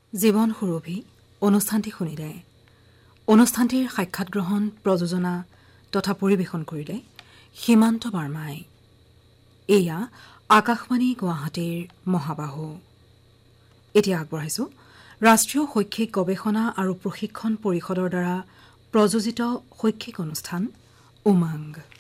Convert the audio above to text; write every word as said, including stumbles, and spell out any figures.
জীৱন সুৰভি অনুষ্ঠানটি শুনিলে অনুষ্ঠানটিৰ সাক্ষাৎ গ্ৰহণ প্ৰযোজনা তথা পৰিৱেশন কৰিলে সীমান্ত বাৰ্মাই এয়া আকাশবাণী গুৱাহাটীৰ মহাবাহু এতিয়া আগবঢ়াইছো ৰাষ্ট্ৰীয় শৈক্ষিক গৱেষণা আৰু প্ৰশিক্ষণ পৰিষদৰ দ্বাৰা প্ৰযোজিত শৈক্ষিক অনুষ্ঠান উমংগ।